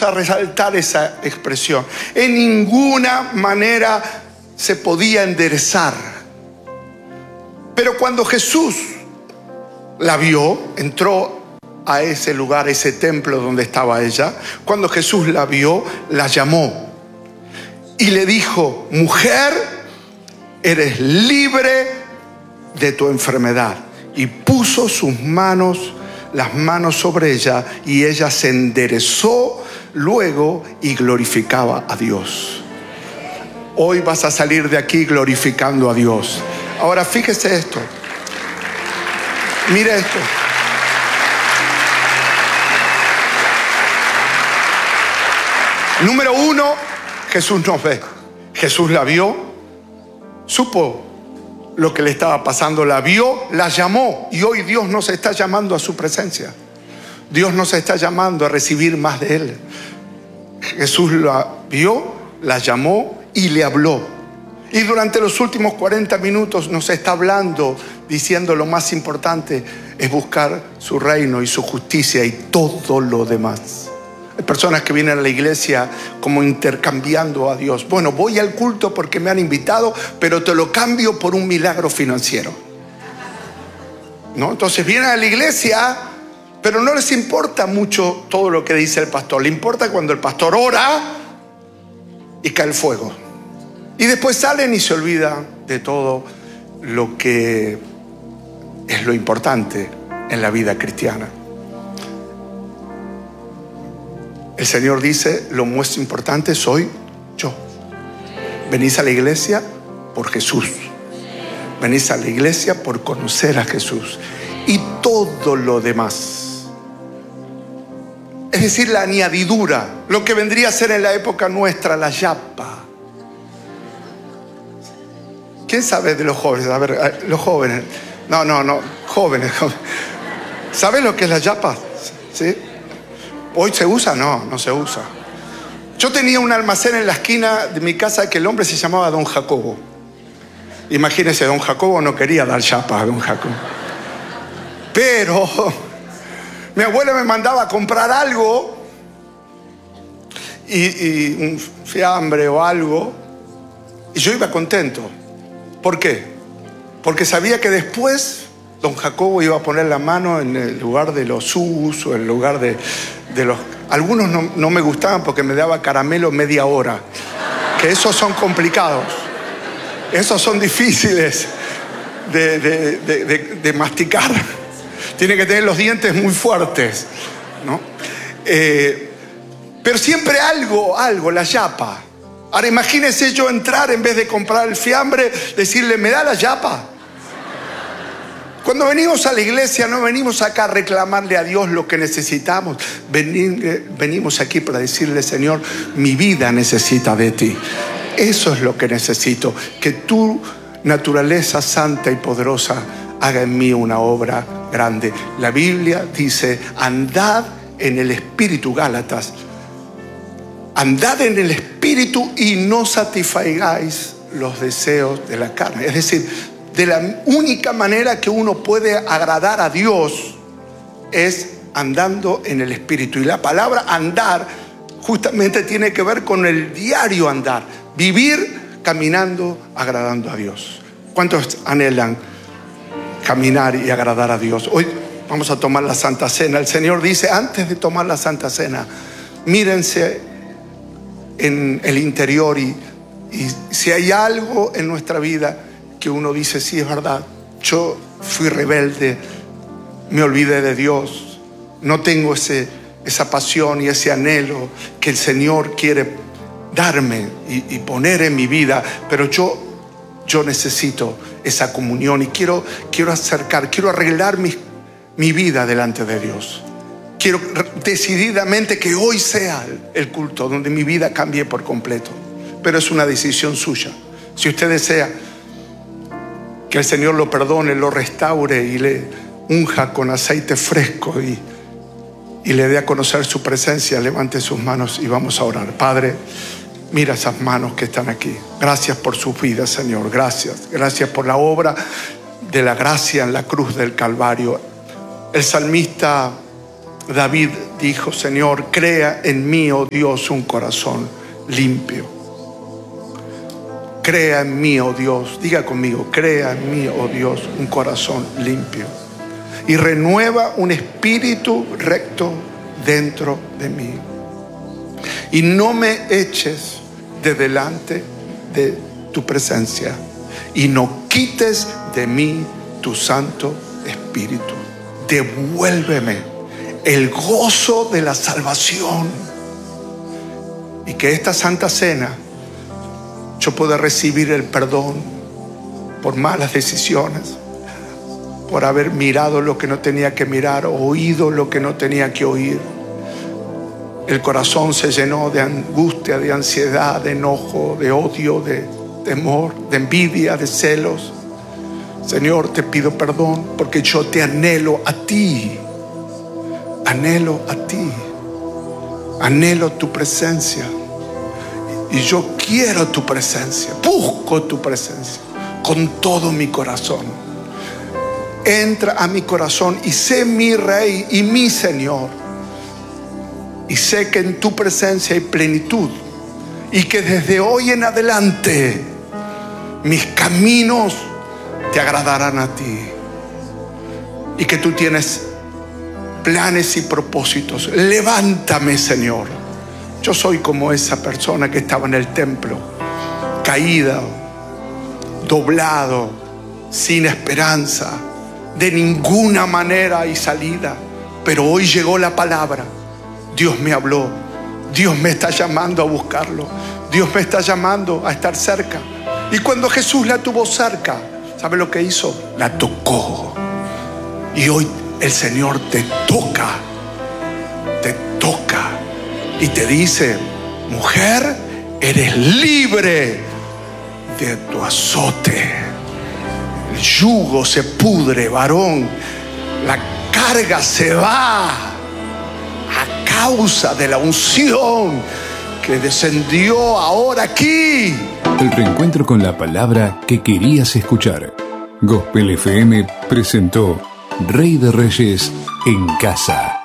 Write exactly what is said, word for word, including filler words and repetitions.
vamos a resaltar esa expresión. En ninguna manera se podía enderezar. Pero cuando Jesús la vio, entró a ese lugar, a ese templo donde estaba ella. Cuando Jesús la vio, la llamó y le dijo: mujer, eres libre de tu enfermedad. Y puso sus manos, las manos sobre ella, y ella se enderezó luego y glorificaba a Dios. Hoy vas a salir de aquí glorificando a Dios. Ahora fíjese esto. Mire esto. Número uno, Jesús nos ve. Jesús la vio, supo lo que le estaba pasando, la vio, la llamó. Y hoy Dios nos está llamando a su presencia. Dios nos está llamando a recibir más de Él. Jesús la vio, la llamó y le habló. Y durante los últimos cuarenta minutos nos está hablando, diciendo: lo más importante es buscar su reino y su justicia y todo lo demás. Hay personas que vienen a la iglesia como intercambiando a Dios. Bueno, voy al culto porque me han invitado, pero te lo cambio por un milagro financiero, ¿no? Entonces vienen a la iglesia, pero no les importa mucho todo lo que dice el pastor. Le importa cuando el pastor ora y cae el fuego. Y después salen y se olvidan de todo lo que es lo importante en la vida cristiana. El Señor dice: lo más importante soy yo. Venís a la iglesia por Jesús. Venís a la iglesia por conocer a Jesús. Y todo lo demás, es decir, la añadidura, lo que vendría a ser en la época nuestra la yapa. ¿Quién sabe de los jóvenes? A ver, los jóvenes. No, no, no, jóvenes. ¿Saben lo que es la yapa? ¿Sí? ¿Hoy se usa? No, no se usa. Yo tenía un almacén en la esquina de mi casa que el hombre se llamaba Don Jacobo. Imagínense, Don Jacobo no quería dar yapa a Don Jacobo. Pero mi abuela me mandaba a comprar algo y, y un fiambre o algo, y yo iba contento. ¿Por qué? Porque sabía que después Don Jacobo iba a poner la mano en el lugar de los sus o en el lugar de, de los... Algunos no, no me gustaban porque me daba caramelo media hora. Que esos son complicados. Esos son difíciles de, de, de, de, de masticar. Tiene que tener los dientes muy fuertes, ¿no? Eh, pero siempre algo, algo, la yapa. Ahora imagínese yo entrar, en vez de comprar el fiambre, decirle: ¿me da la yapa? Cuando venimos a la iglesia no venimos acá a reclamarle a Dios lo que necesitamos. Venimos aquí para decirle: Señor, mi vida necesita de ti. Eso es lo que necesito. Que tu naturaleza santa y poderosa haga en mí una obra grande. La Biblia dice: andad en el Espíritu, Gálatas. Andad en el Espíritu y no satisfagáis los deseos de la carne. Es decir, de la única manera que uno puede agradar a Dios es andando en el Espíritu. Y la palabra andar justamente tiene que ver con el diario andar. Vivir caminando, agradando a Dios. ¿Cuántos anhelan caminar y agradar a Dios? Hoy vamos a tomar la Santa Cena. El Señor dice: antes de tomar la Santa Cena, mírense en el interior y, y si hay algo en nuestra vida que uno dice: sí, es verdad, yo fui rebelde, me olvidé de Dios, no tengo ese, esa pasión y ese anhelo que el Señor quiere darme y, y poner en mi vida, pero yo, yo necesito esa comunión y quiero, quiero acercar, quiero arreglar mi, mi vida delante de Dios. Quiero decididamente que hoy sea el culto donde mi vida cambie por completo. Pero es una decisión suya. Si usted desea que el Señor lo perdone, lo restaure y le unja con aceite fresco y, y le dé a conocer su presencia, levante sus manos y vamos a orar. Padre, mira esas manos que están aquí. Gracias por sus vidas, Señor. Gracias. Gracias por la obra de la gracia en la cruz del Calvario. El salmista David dijo, Señor, crea en mí, oh Dios, un corazón limpio. Crea en mí, oh Dios, diga conmigo, crea en mí, oh Dios, un corazón limpio. Y renueva un espíritu recto dentro de mí. Y no me eches de delante de tu presencia. Y no quites de mí tu Santo Espíritu. Devuélveme el gozo de la salvación. Y que esta Santa Cena yo pueda recibir el perdón por malas decisiones, por haber mirado lo que no tenía que mirar, oído lo que no tenía que oír. El corazón se llenó de angustia, de ansiedad, de enojo, de odio, de temor, de envidia, de celos. Señor, te pido perdón porque yo te anhelo a ti. Anhelo a ti. Anhelo tu presencia. Y yo quiero tu presencia. Busco tu presencia con todo mi corazón. Entra a mi corazón y sé mi Rey y mi Señor. Y sé que en tu presencia hay plenitud. Y que desde hoy en adelante mis caminos te agradarán a ti. Y que tú tienes planes y propósitos. Levántame, Señor. Yo soy como esa persona que estaba en el templo, caída, doblado, sin esperanza. De ninguna manera hay salida. Pero hoy llegó la palabra. Dios me habló. Dios me está llamando a buscarlo. Dios me está llamando a estar cerca. Y cuando Jesús la tuvo cerca, ¿sabe lo que hizo? La tocó. Y hoy el Señor te toca. Te toca. Y te dice, mujer, eres libre de tu azote. El yugo se pudre, varón. La carga se va a causa de la unción que descendió ahora aquí. El reencuentro con la palabra que querías escuchar. Gospel F M presentó Rey de Reyes en casa.